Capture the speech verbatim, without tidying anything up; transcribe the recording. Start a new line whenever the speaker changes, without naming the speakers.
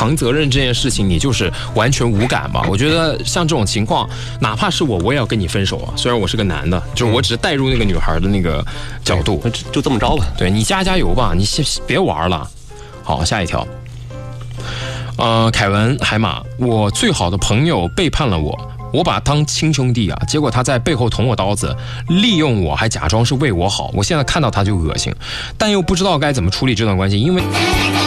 扛责任这件事情，你就是完全无感吧？我觉得像这种情况，哪怕是我，我也要跟你分手啊。虽然我是个男的，就是我只是带入那个女孩的那个角度，
就就这么着吧。
对你加加油吧，你先别玩了。好，下一条。呃，凯文海马，我最好的朋友背叛了我。我把他当亲兄弟啊，结果他在背后捅我刀子，利用我，还假装是为我好。我现在看到他就恶心，但又不知道该怎么处理这段关系，因为